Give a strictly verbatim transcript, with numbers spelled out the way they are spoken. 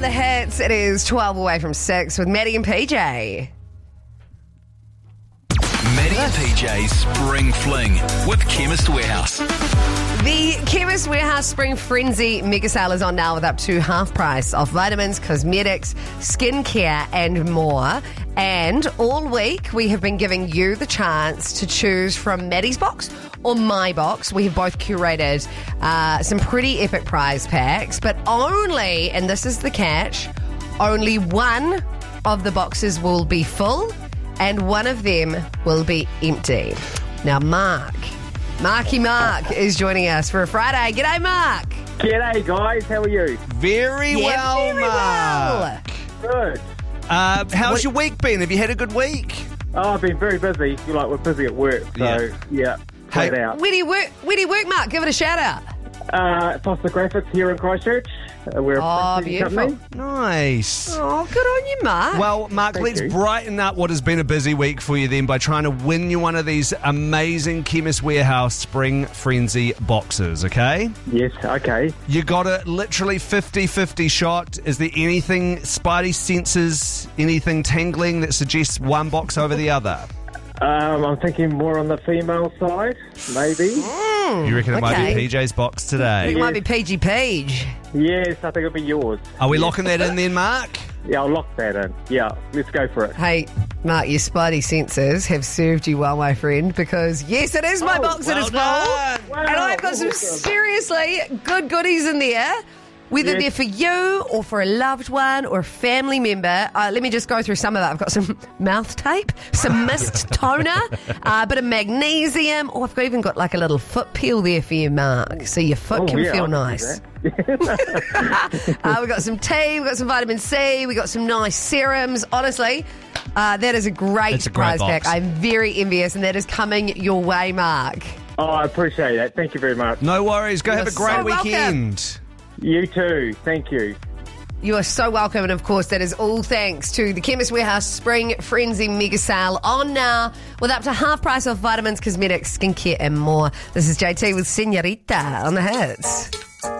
on the hits. It is twelve away from six with Maddie and P J. Maddie and P J's Spring Fling with Chemist Warehouse. The Chemist Warehouse Spring Frenzy mega sale is on now with up to half price off vitamins, cosmetics, skincare and more. And all week we have been giving you the chance to choose from Maddie's box or my box. We have both curated uh, some pretty epic prize packs, but only, and this is the catch, only one of the boxes will be full and one of them will be empty. Now, Mark, Marky Mark is joining us for a Friday. G'day, Mark. G'day, guys. How are you? Very Yeah, well, very Mark. Good. Uh, how's What- your week been? Have you had a good week? Oh, I've been very busy. Feel like we're busy at work, so Yeah. yeah, Hey- played out. Where do you work, where do you work, Mark? Give it a shout out. Uh, Foster Graphics here in Christchurch. Uh, we're a Oh, printing beautiful. company. Nice. Oh, good on you, Mark. Well, Mark, Thank let's you. brighten up what has been a busy week for you then by trying to win you one of these amazing Chemist Warehouse Spring Frenzy boxes, okay? Yes, okay. You got a literally fifty-fifty shot. Is there anything, spidey senses, anything tingling that suggests one box over the other? Um, I'm thinking more on the female side, maybe. You reckon it might okay. be P J's box it today? might be P G Page. Yes, I think it'll be yours. Are we locking that in then, Mark? Yeah, I'll lock that in. Yeah, let's go for it. Hey, Mark, your spidey senses have served you well, my friend, because yes, it is my Oh, box that well is full. done. Wow, And I've got some awesome. seriously good goodies in there. Whether Yes. they're for you or for a loved one or a family member. Uh, let me just go through some of that. I've got some mouth tape, some mist toner, a bit of magnesium. Oh, I've even got like a little foot peel there for you, Mark, so your foot Oh, can yeah, feel I can do nice. that. Uh, we've got some tea, we've got some vitamin C, we've got some nice serums. Honestly, uh, that is a great It's a great prize box. pack. I'm very envious, and that is coming your way, Mark. Oh, I appreciate that. Thank you very much. No worries. Go You're have a great so welcome. weekend. You too. Thank you. You are so welcome, and of course, that is all thanks to the Chemist Warehouse Spring Frenzy Mega Sale on now with up to half price off vitamins, cosmetics, skincare, and more. This is J T with Senorita on the hits.